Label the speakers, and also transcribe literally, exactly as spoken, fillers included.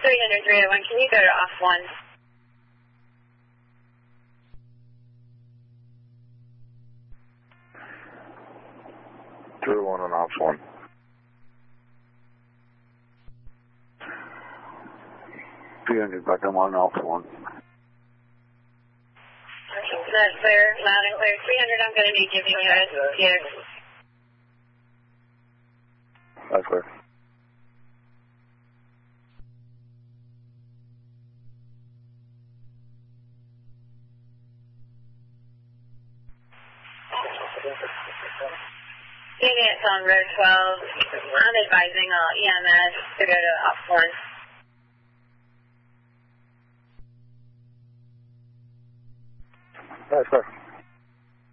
Speaker 1: three hundred, three oh one, can you go to off one?
Speaker 2: three oh one on ops one. three hundred, back on ops one.
Speaker 1: That's clear, loud and clear. three hundred, I'm going to need you guys here.
Speaker 2: That's clear.
Speaker 1: Units on road twelve, I'm advising all E M S to go to off one.
Speaker 2: That's clear.